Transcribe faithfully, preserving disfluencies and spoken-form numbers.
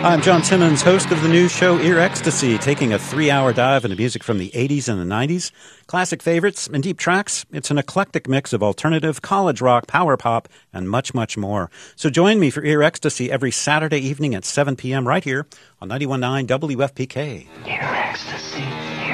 I'm John Simmons, host of the news show Ear Ecstasy, taking a three-hour dive into music from the eighties and the nineties, classic favorites, and deep tracks. It's an eclectic mix of alternative, college rock, power pop, and much, much more. So join me for Ear Ecstasy every Saturday evening at seven p.m. right here on ninety-one point nine W F P K. Ear Ecstasy.